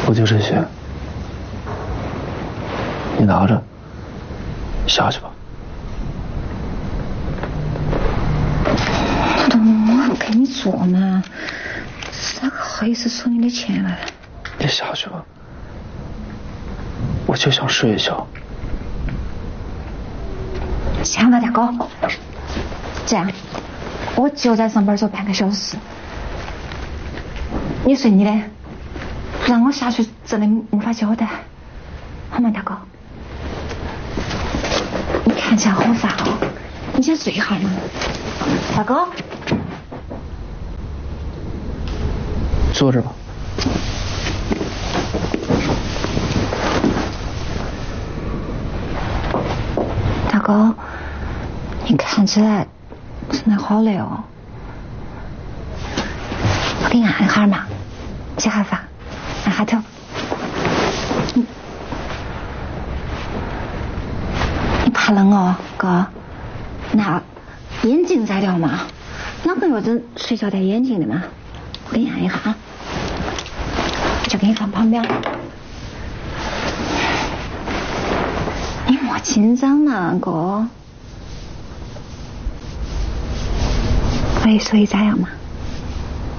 我就这些，你拿着，下去吧。 我给你做嘛，咋个好意思收你的钱了？ 你下去吧，我就想睡一觉。 行了，大哥，这样，我就在上班做半个小时，你睡你的，不然我下去真的无法交代，好吗，大哥？你看起来好烦哦，你先睡一会儿嘛，大哥。 坐着吧。 大哥，你看起来真的好累哦，我给你按一下嘛，洗下发，按下头。你怕冷哦，哥？那眼镜摘掉嘛？哪个有人睡觉戴眼镜的嘛？我给你按一下啊，就给你放旁边。你莫紧张嘛，哥。所以咋样嘛？